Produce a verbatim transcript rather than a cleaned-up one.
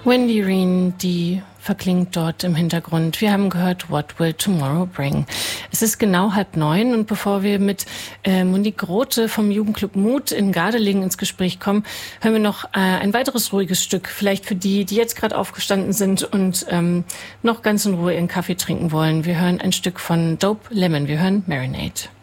Wendy Reen, die verklingt dort im Hintergrund. Wir haben gehört What Will Tomorrow Bring. Es ist genau halb neun und bevor wir mit äh, Monique Grote vom Jugendclub Mut in Gardelegen ins Gespräch kommen, hören wir noch äh, ein weiteres ruhiges Stück. Vielleicht für die, die jetzt gerade aufgestanden sind und ähm, noch ganz in Ruhe ihren Kaffee trinken wollen. Wir hören ein Stück von Dope Lemon. Wir hören Marinade.